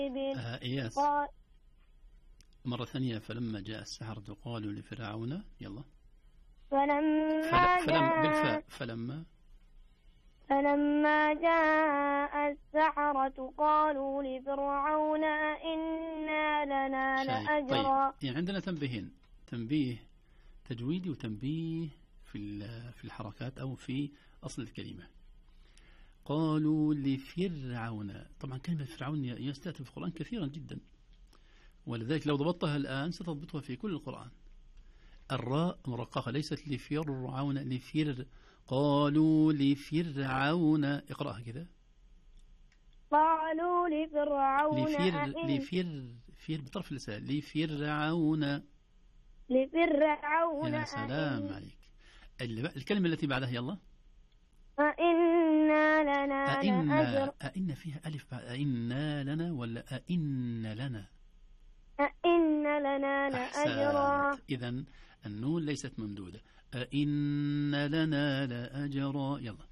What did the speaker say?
إياس قال مرة ثانية. فلما جاء السحرة قالوا لفرعون يلا بالفاء فلما جاء السحرة قالوا لفرعون إنا لنا لأجرا. طيب يعني عندنا تنبيهين، تنبيه تجويدي وتنبيه في الحركات أو في أصل الكلمة. قالوا لفرعون، طبعا كلمة فرعون يستأتي في القرآن كثيرا جدا، ولذلك لو ضبطتها الآن ستضبطها في كل القرآن. الراء مرققة ليست لفرعون، قالوا لفرعون، اقرأها كذا. قالوا لفرعون لفر بطرف اللسان، لفرعون. يا سلام عليك. الكلمة التي بعدها يلا. أئنا لنا لأجر. أئن فيها ألف بعد أئنا لنا ولا أئن لنا؟ أئن لنا لأجرا. إذن النون ليست ممدودة. أئن لنا لأجرا. يلا